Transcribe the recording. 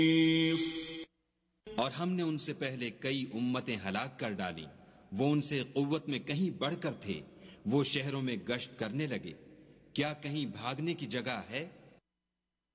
और हमने उनसे पहले कई उम्मतें हलाक कर डाली, वो उनसे कुव्वत में कहीं बढ़कर थे। वो शहरों में गश्त करने लगे, क्या कहीं भागने की जगह है?